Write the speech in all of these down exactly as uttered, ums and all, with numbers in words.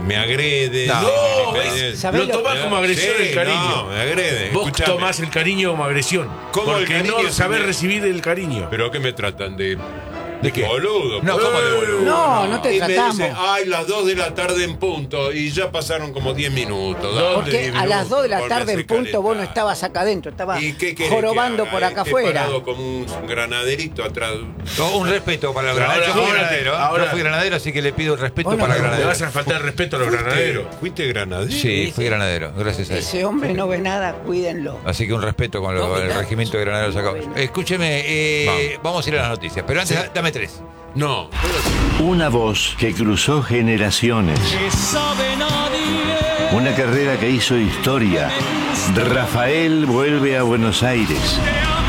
me agrede. No, no me, ¿ves? me, Lo tomás como agresión sí, el cariño. No, me agrede. Vos Escuchame. tomás el cariño como agresión. ¿Cómo el porque cariño no se sabés me- recibir el cariño. ¿Pero qué me tratan de...? ¿De qué? Boludo. No, ¿cómo de boludo? No, no te y tratamos. me dice, ay, las dos de la tarde en punto. Y ya pasaron como diez minutos. ¿Dónde Porque diez a las minutos? dos de la Por tarde me en punto hace vos no calentar. estabas acá adentro, estabas ¿Y qué querés jorobando que por haga? acá Esté afuera. parado como un granaderito atrás. No, un respeto para los Pero granaderos. Yo ahora- fui ahora- granadero, ¿eh? ahora- Yo fui granadero, así que le pido respeto Bueno, para pero- Le granaderos. vas a faltar el respeto a los granaderos. ¿Fuiste granadero? Sí, fui granadero, gracias a Dios. Ese hombre no ve nada, cuídenlo. Así que un respeto con lo- No, el no. regimiento de granaderos acá. Escúcheme, eh, vamos a ir a las noticias, pero antes Sí. dame tres. No. Una voz que cruzó generaciones. Una carrera que hizo historia. Rafael vuelve a Buenos Aires.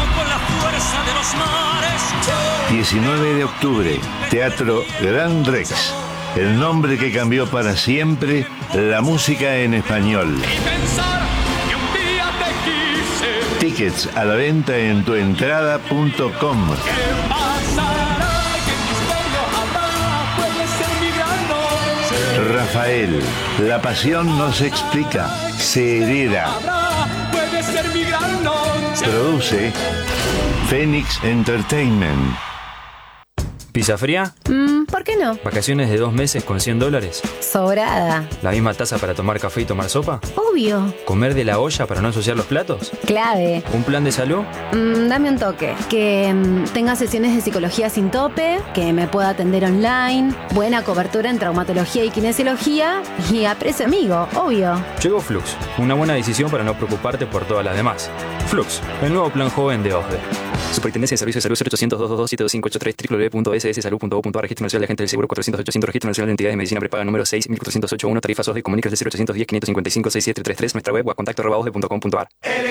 diecinueve de octubre, Teatro Gran Rex. El nombre que cambió para siempre la música en español. Tickets a la venta en tuentrada punto com. Rafael, la pasión no se explica, se hereda. Produce Phoenix Entertainment. ¿Pizza fría? Mm, ¿por qué no? ¿Vacaciones de dos meses con cien dólares? Sobrada. ¿La misma taza para tomar café y tomar sopa? Obvio. ¿Comer de la olla para no ensuciar los platos? Clave. ¿Un plan de salud? Mm, dame un toque. Que mm, tenga sesiones de psicología sin tope, que me pueda atender online, buena cobertura en traumatología y kinesiología y a precio amigo, obvio. Llegó Flux, una buena decisión para no preocuparte por todas las demás. Flux, el nuevo plan joven de OSDE. Superintendencia de Servicios de Salud cero ochocientos, dos dos dos, siete dos cinco ocho tres, doble u doble u doble u punto s s salud punto gov punto a r, Registro Nacional de Agentes del Seguro cuatrocientos ochocientos, Registro Nacional de Entidades de Medicina Prepaga número seis mil cuatrocientos ochenta y uno, tarifas OSDE, comunícase cero ochocientos diez, quinientos cincuenta y cinco, sesenta y siete treinta y tres, nuestra web o a contacto arroba osde punto com punto a r.